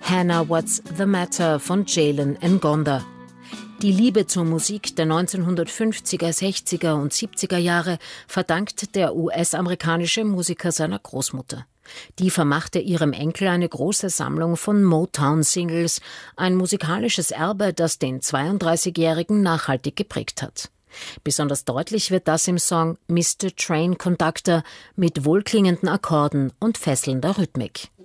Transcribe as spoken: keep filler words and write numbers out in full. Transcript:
Hannah, What's the Matter von Jalen Ngonda. Die Liebe zur Musik der neunzehnhundertfünfziger, sechziger und siebziger Jahre verdankt der U S-amerikanische Musiker seiner Großmutter. Die vermachte ihrem Enkel eine große Sammlung von Motown-Singles, ein musikalisches Erbe, das den zweiunddreißigjährigen nachhaltig geprägt hat. Besonders deutlich wird das im Song Mister Train Conductor mit wohlklingenden Akkorden und fesselnder Rhythmik.